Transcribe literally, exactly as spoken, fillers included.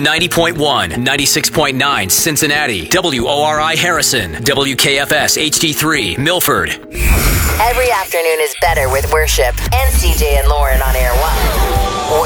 ninety point one, ninety-six point nine Cincinnati, W O R I Harrison, W K F S H D three Milford. Every afternoon is better with worship and C J and Lauren on Air One.